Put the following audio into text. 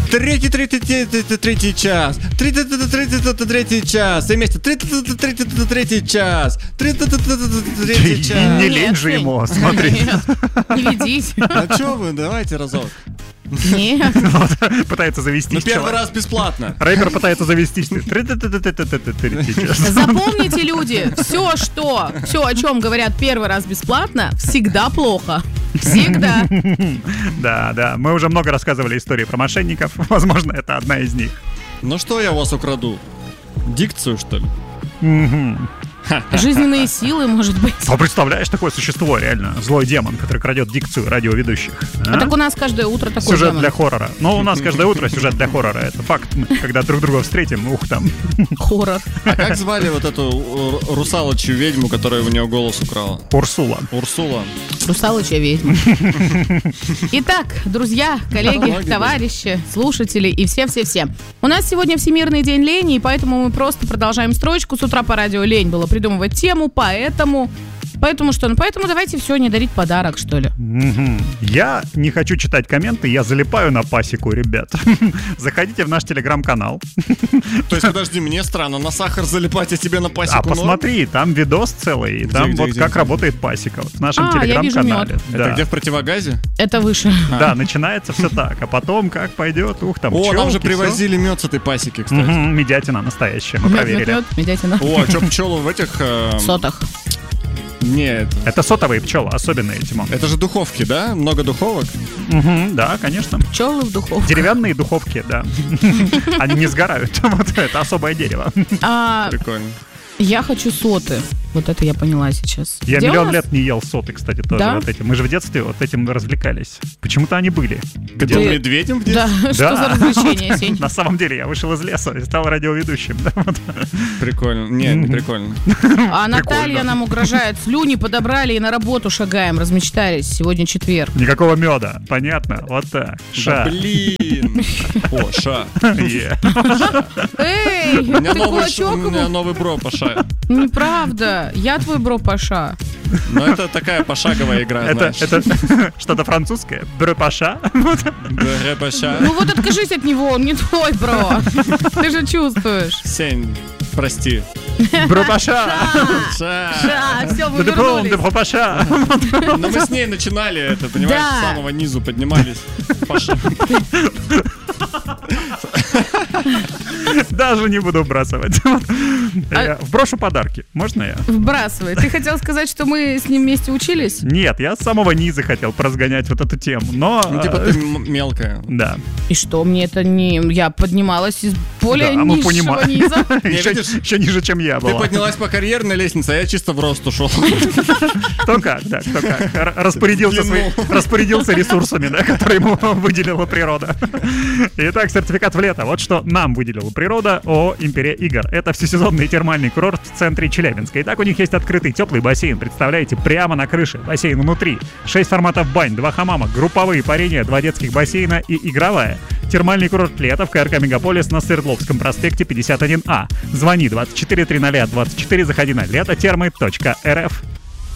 Третий час. Третий час. Все вместе. Третий час. Третий час. Не лень же ему, смотри. Не ведись. А что вы, давайте разок. Нет. Пытается завести. Ну первый раз бесплатно. Рэпер пытается завести. Запомните, люди, все, о чем говорят первый раз бесплатно, всегда плохо. Всегда. Да, мы уже много рассказывали истории про мошенников. Возможно, это одна из них. Ну что я у вас украду? Дикцию, что ли? Жизненные силы, может быть. А представляешь, такое существо реально, злой демон, который крадет дикцию радиоведущих. А так у нас каждое утро такой сюжет демон. Для хоррора. Но у нас каждое утро сюжет для хоррора. Это факт. Мы, когда друг друга встретим, там. Хоррор. А как звали вот эту русалочью ведьму, которая у нее голос украла? Урсула. Русалочья ведьма. Итак, друзья, коллеги, товарищи, слушатели и все-все-все. У нас сегодня Всемирный день лени, и поэтому мы просто продолжаем строчку. С утра по радио лень было придумывать тему, поэтому что? Поэтому давайте сегодня дарить подарок, что ли. Я не хочу читать комменты, я залипаю на пасеку, ребят. Заходите в наш телеграм-канал. То есть, подожди, мне странно, на сахар залипать, а тебе на пасеку. А посмотри, там видос целый, там как работает пасека. В нашем телеграм-канале. Это где, в противогазе? Это выше. Да, начинается все так, а потом как пойдет, там пчелки. О, нам же всё. привозили мед с этой пасеки, кстати. Медятина настоящая, мы проверили. Медятина. О, а что пчелы в этих... Сотах. Нет. Это сотовые пчелы, особенные, Тимон. Это же духовки, да? Много духовок? Да, конечно. Пчелы в духовке. Деревянные духовки, да. Они не сгорают. Вот это особое дерево. Прикольно. Я хочу соты. Вот это я поняла сейчас. Я миллион лет не ел соты, кстати, тоже да? вот этим. Мы же в детстве вот этим развлекались. Почему-то они были. Ты был медведем в детстве? Да, что за развлечение, Сень? На самом деле я вышел из леса и стал радиоведущим. Прикольно. Не прикольно. А Наталья нам угрожает. Слюни подобрали и на работу шагаем. Размечтались. Сегодня четверг. Никакого меда. Понятно? Вот так. Да блин. О, ша. Эй, ты кулачок ему? У меня новый бро, Паша. Неправда. Я твой бро Паша. Ну, это такая пошаговая игра, знаешь. Это что-то французское? Бро Паша? Бро Паша. Ну вот откажись от него, он не твой бро. Ты же чувствуешь. Сень, прости. Бро Паша. Все, мы вернулись. Бро Паша. Но мы с ней начинали это, понимаешь, с самого низу поднимались. Паша. Даже не буду вбрасывать. Вброшу подарки. Можно я? Вбрасывай. Ты хотел сказать, что мы с ним вместе учились? Нет, я с самого низа хотел поразгонять вот эту тему, но... Ну, типа ты мелкая. Да. И что, мне это не... Я поднималась из более низшего низа. Еще ниже, чем я была. Ты поднялась по карьерной лестнице, а я чисто в рост ушел. Кто как, да, кто как. Распорядился ресурсами, да, которые ему выделила природа. Итак, сертификат в лето. Вот что нам выделила природа ООО «Империя игр». Это всесезонный термальный курорт в центре Челябинска. Итак, у них есть открытый теплый бассейн. Представляете, прямо на крыше. Бассейн внутри. 6 форматов бань, 2 хамама, групповые парения, 2 детских бассейна и игровая. Термальный курорт «Лето» в КРК «Мегаполис» на Свердловском проспекте 51А. Звони 24 300 24, заходи на лето-термы.рф.